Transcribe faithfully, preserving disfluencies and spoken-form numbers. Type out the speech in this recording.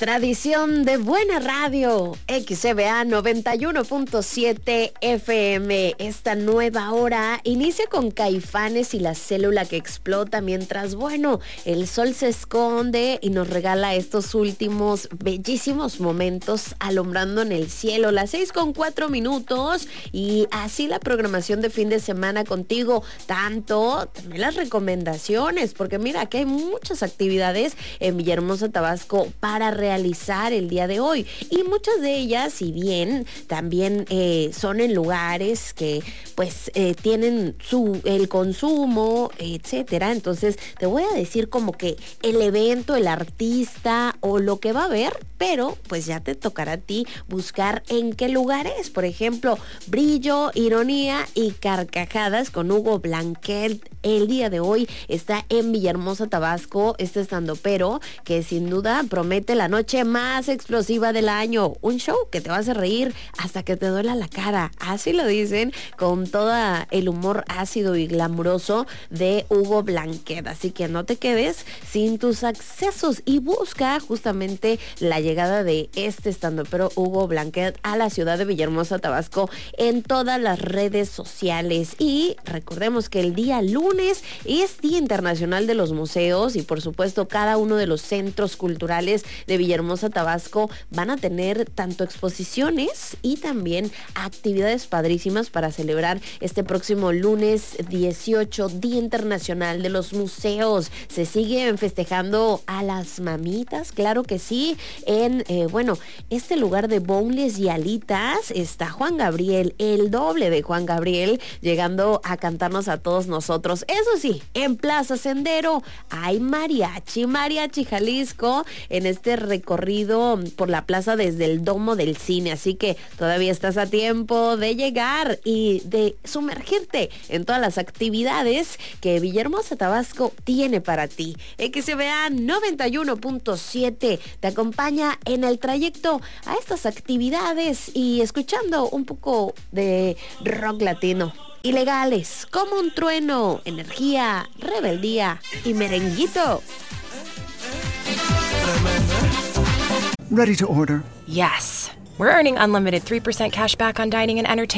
Tradición de buena radio, X C B A noventa y uno punto siete F M. Esta nueva hora inicia con Caifanes y la célula que explota mientras, bueno, el sol se esconde y nos regala estos últimos bellísimos momentos alumbrando en el cielo. Las seis con cuatro minutos y así la programación de fin de semana contigo. Tanto también las recomendaciones, porque mira que hay muchas actividades en Villahermosa, Tabasco para realizar realizar el día de hoy, y muchas de ellas, si bien también eh, son en lugares que pues eh, tienen su el consumo, etcétera. Entonces te voy a decir como que el evento, el artista o lo que va a haber, pero pues ya te tocará a ti buscar en qué lugares. Por ejemplo, brillo, ironía y carcajadas con Hugo Blanquet. El día de hoy está en Villahermosa, Tabasco, este estandopero que sin duda promete la noche más explosiva del año. Un show que te va a hacer reír hasta que te duela la cara. Así lo dicen, con todo el humor ácido y glamuroso de Hugo Blanquet. Así que no te quedes sin tus accesos y busca justamente la llegada de este estandopero Hugo Blanquet a la ciudad de Villahermosa, Tabasco en todas las redes sociales. Y recordemos que el día lunes es Día Internacional de los Museos y por supuesto cada uno de los centros culturales de Villahermosa, Tabasco van a tener tanto exposiciones y también actividades padrísimas para celebrar este próximo lunes dieciocho, Día Internacional de los Museos. Se siguen festejando a las mamitas, claro que sí. En, eh, bueno, este lugar de boneless y alitas está Juan Gabriel, el doble de Juan Gabriel, llegando a cantarnos a todos nosotros. Eso sí, en Plaza Sendero hay mariachi, mariachi Jalisco en este recorrido por la plaza desde el Domo del Cine, así que todavía estás a tiempo de llegar y de sumergirte en todas las actividades que Villahermosa, Tabasco tiene para ti. X C B A noventa y uno punto siete te acompaña en el trayecto a estas actividades y escuchando un poco de rock latino. Ilegales, como un trueno, energía, rebeldía y merenguito. Ready to order? Yes. We're earning unlimited three percent cash back on dining and entertainment